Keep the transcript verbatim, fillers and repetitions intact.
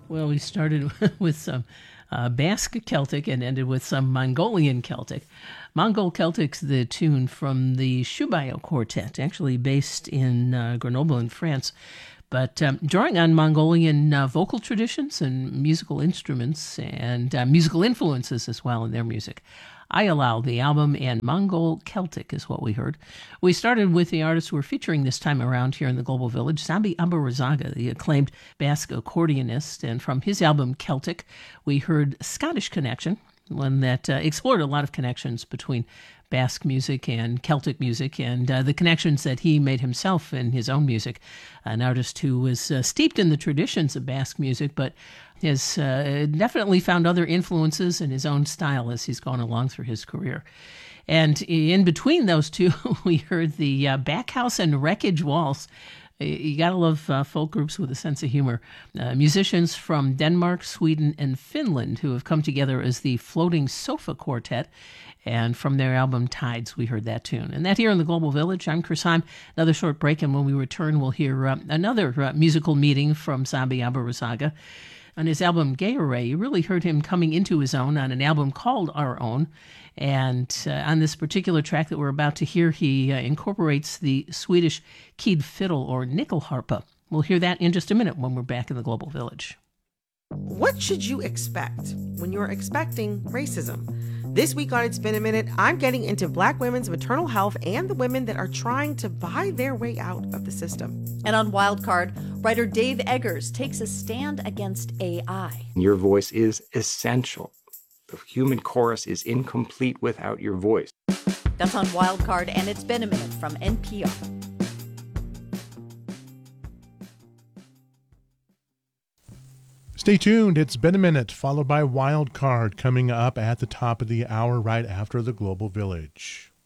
Well, we started with some uh, Basque Celtic and ended with some Mongolian Celtic. Mongol Celtic's the tune from the Shubayo Quartet, actually based in uh, Grenoble in France, but um, drawing on Mongolian uh, vocal traditions and musical instruments and uh, musical influences as well in their music. Ayalal, the album, and Mongol Celtic is what we heard. We started with the artists we're featuring this time around here in the Global Village, Sambi Aburazada, the acclaimed Basque accordionist, and from his album Celtic, we heard Scottish Connection, one that uh, explored a lot of connections between Basque music and Celtic music, and uh, the connections that he made himself in his own music. An artist who was uh, steeped in the traditions of Basque music, but has uh, definitely found other influences in his own style as he's gone along through his career. And in between those two, we heard the uh, Backhouse and Wreckage Waltz. You gotta love uh, folk groups with a sense of humor. Uh, musicians from Denmark, Sweden, and Finland who have come together as the Floating Sofa Quartet. And from their album Tides, we heard that tune. And that here in the Global Village, I'm Chris Heim. Another short break, and when we return, we'll hear uh, another uh, musical meeting from Sambi Aburazada. On his album Gay Array, you really heard him coming into his own on an album called Our Own. And uh, on this particular track that we're about to hear, he uh, incorporates the Swedish keyed fiddle or nyckelharpa. We'll hear that in just a minute when we're back in the Global Village. What should you expect when you're expecting racism? This week on It's Been a Minute, I'm getting into Black women's maternal health and the women that are trying to buy their way out of the system. And on Wildcard, writer Dave Eggers takes a stand against A I. Your voice is essential. The human chorus is incomplete without your voice. That's on Wildcard, and It's Been a Minute from N P R. Stay tuned. It's Been a Minute, followed by Wild Card, coming up at the top of the hour right after the Global Village.